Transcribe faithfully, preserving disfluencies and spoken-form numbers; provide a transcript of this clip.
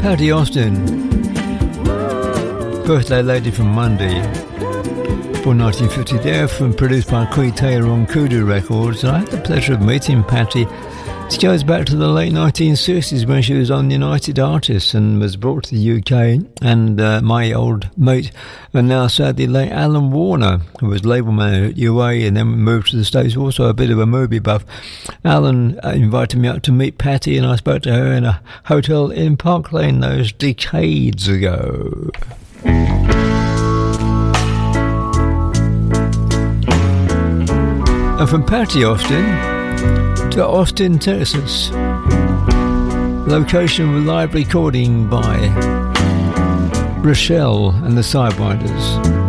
Patty Austin, Birthday Lady from Monday, for nineteen fifty there, from produced by Creed Taylor on Kudu Records. And I had the pleasure of meeting Patty. This goes back to the late nineteen sixties when she was on United Artists and was brought to the U K. And uh, my old mate, and now sadly late Alan Warner, who was label manager at U A and then moved to the States, also a bit of a movie buff. Alan uh, invited me out to meet Patty, and I spoke to her in a hotel in Park Lane those decades ago. And from Patty Austin to Austin, Texas. Location with live recording by Rochelle and the Sidewinders.